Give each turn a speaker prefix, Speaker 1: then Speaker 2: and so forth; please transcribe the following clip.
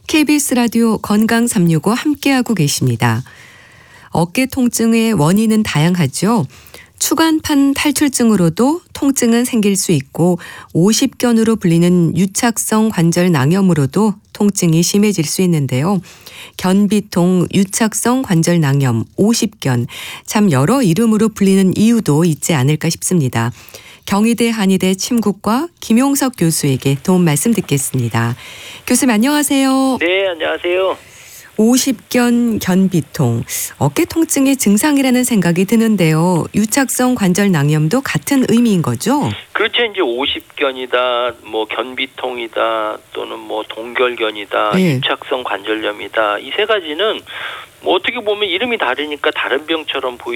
Speaker 1: KBS 라디오 건강 365 함께하고 계십니다. 어깨 통증의 원인은 다양하죠. 추간판 탈출증으로도 통증은 생길 수 있고 오십견으로 불리는 유착성 관절 낭염으로도 통증이 심해질 수 있는데요. 견비통, 유착성 관절 낭염, 오십견, 참 여러 이름으로 불리는 이유도 있지 않을까 싶습니다. 경희대 한의대 침구과 김용석 교수에게 도움 말씀 듣겠습니다. 교수님 안녕하세요.
Speaker 2: 네, 안녕하세요.
Speaker 1: 오십견, 견비통, 어깨 통증의 증상이라는 생각이 드는데요. 유착성 관절 낭염도 같은 의미인 거죠?
Speaker 2: 그렇죠. 이제 오십견이다, 뭐 견비통이다, 또는 뭐 동결견이다,
Speaker 1: 네.
Speaker 2: 유착성 관절염이다. 이 세 가지는 뭐 어떻게 보면 이름이 다르니까 다른 병처럼